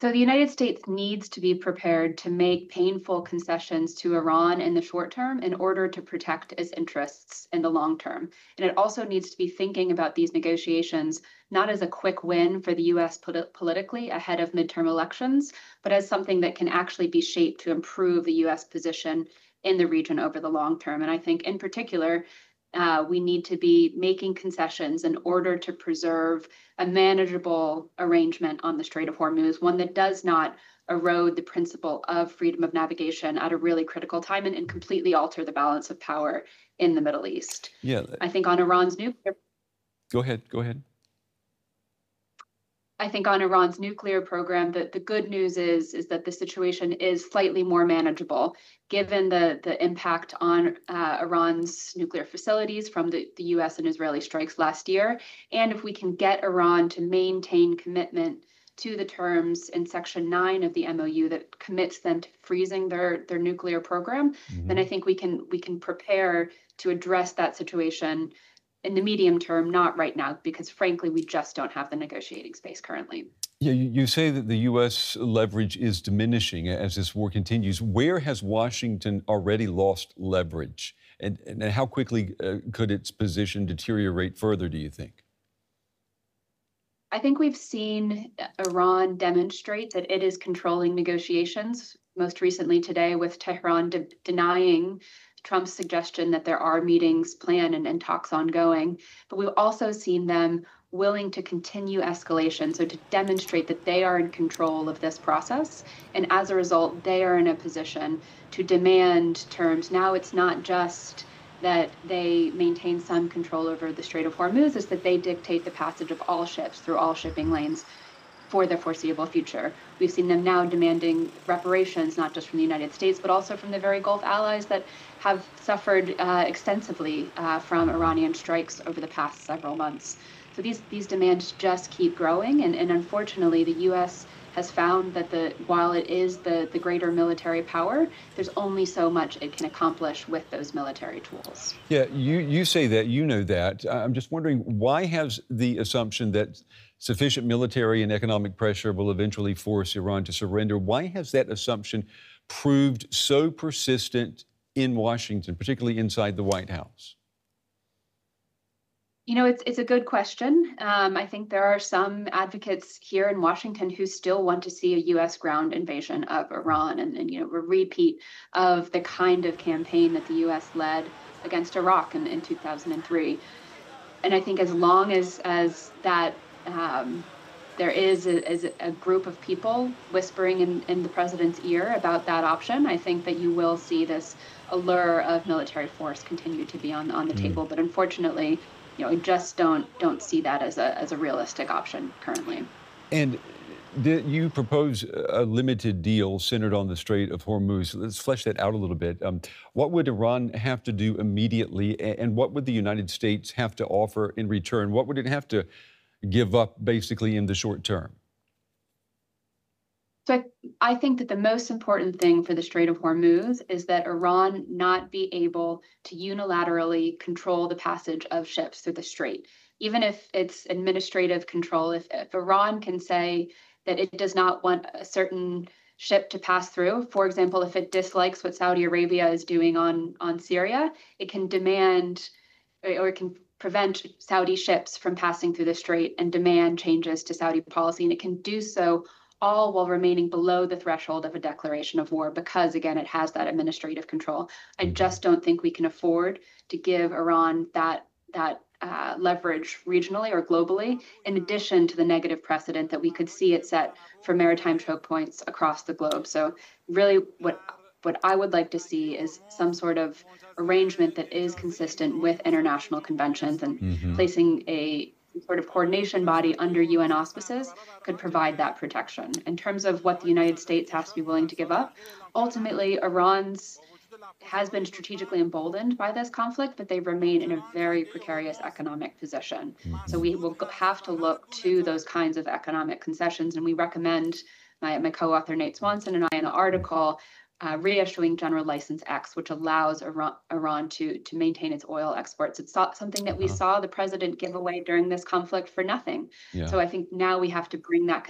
So the United States needs to be prepared to make painful concessions to Iran in the short term in order to protect its interests in the long term. And it also needs to be thinking about these negotiations not as a quick win for the US politically ahead of midterm elections, but as something that can actually be shaped to improve the US position in the region over the long term. And I think, in particular, we need to be making concessions in order to preserve a manageable arrangement on the Strait of Hormuz, one that does not erode the principle of freedom of navigation at a really critical time and completely alter the balance of power in the Middle East. Yeah. I think on Iran's nuclear Go ahead. Go ahead. I think on Iran's nuclear program, the good news is that the situation is slightly more manageable, given the impact on Iran's nuclear facilities from the U.S. and Israeli strikes last year. And if we can get Iran to maintain commitment to the terms in Section 9 of the MOU that commits them to freezing their nuclear program, then I think we can prepare to address that situation in the medium term, not right now, because frankly, we just don't have the negotiating space currently. Yeah, you say that the U.S. leverage is diminishing as this war continues. Where has Washington already lost leverage? And how quickly could its position deteriorate further, do you think? I think we've seen Iran demonstrate that it is controlling negotiations, most recently today with Tehran denying Trump's suggestion that there are meetings planned and talks ongoing. But we've also seen them willing to continue escalation, so to demonstrate that they are in control of this process. And as a result, they are in a position to demand terms. Now it's not just that they maintain some control over the Strait of Hormuz, is that they dictate the passage of all ships through all shipping lanes for the foreseeable future. We've seen them now demanding reparations, not just from the United States, but also from the very Gulf allies that have suffered extensively from Iranian strikes over the past several months. So these demands just keep growing, and unfortunately, the U.S. has found that while it is the greater military power, there's only so much it can accomplish with those military tools. Yeah, you say that, you know that. I'm just wondering, why has the assumption that sufficient military and economic pressure will eventually force Iran to surrender, why has that assumption proved so persistent in Washington, particularly inside the White House? You know, it's a good question. I think there are some advocates here in Washington who still want to see a U.S. ground invasion of Iran and a repeat of the kind of campaign that the U.S. led against Iraq in 2003. And I think as long as that there is a group of people whispering in the president's ear about that option, I think that you will see this allure of military force continue to be on the table. But unfortunately, I just don't see that as a realistic option currently. And you propose a limited deal centered on the Strait of Hormuz. Let's flesh that out a little bit. What would Iran have to do immediately, and what would the United States have to offer in return? What would it have to give up basically in the short term? So I think that the most important thing for the Strait of Hormuz is that Iran not be able to unilaterally control the passage of ships through the strait. Even if it's administrative control, if Iran can say that it does not want a certain ship to pass through, for example, if it dislikes what Saudi Arabia is doing on Syria, it can demand or it can prevent Saudi ships from passing through the strait and demand changes to Saudi policy. And it can do so all while remaining below the threshold of a declaration of war because, again, it has that administrative control. I just don't think we can afford to give Iran that leverage regionally or globally, in addition to the negative precedent that we could see it set for maritime choke points across the globe. So really what I would like to see is some sort of arrangement that is consistent with international conventions, and placing a sort of coordination body under UN auspices could provide that protection. In terms of what the United States has to be willing to give up, ultimately Iran has been strategically emboldened by this conflict, but they remain in a very precarious economic position. So we will have to look to those kinds of economic concessions, and we recommend, my co-author Nate Swanson and I, in an article, reissuing General License X, which allows Iran to maintain its oil exports. It's something that we saw the president give away during this conflict for nothing. Yeah. So I think now we have to bring that